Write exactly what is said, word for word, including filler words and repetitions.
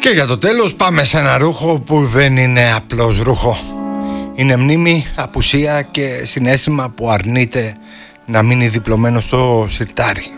Και για το τέλος πάμε σε ένα ρούχο που δεν είναι απλώς ρούχο. Είναι μνήμη, απουσία και συναίσθημα που αρνείται να μείνει διπλωμένο στο σιρτάρι.